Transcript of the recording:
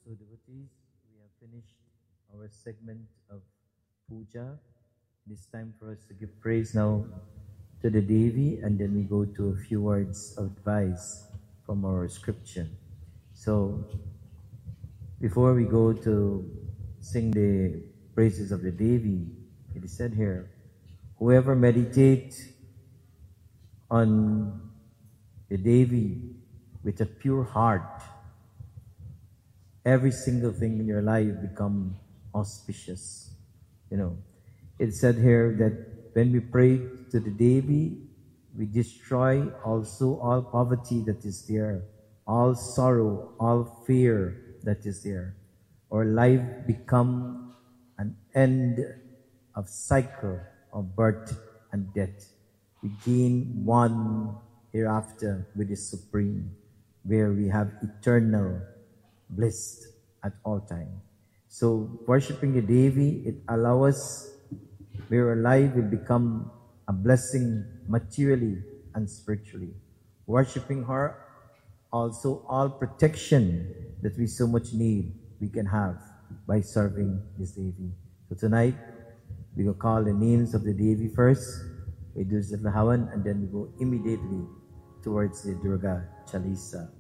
So devotees, we have finished our segment of puja. It is time for us to give praise now to the Devi, and then we go to a few words of advice from our scripture. So before we go to sing the praises of the Devi, it is said here, whoever meditates on the Devi with a pure heart, every single thing in your life become auspicious. It said here that when we pray to the Devi, we destroy also all poverty that is there, all sorrow, all fear that is there. Our life become an end of cycle of birth and death. We gain one hereafter with the Supreme, where we have eternal bliss at all time. So worshipping the Devi, it allows us where our life will become a blessing materially and spiritually. Worshipping her, also all protection that we so much need, we can have by serving this Devi. So tonight, we will call the names of the Devi first. We do the Hawan, and then we go immediately towards the Durga Chalisa.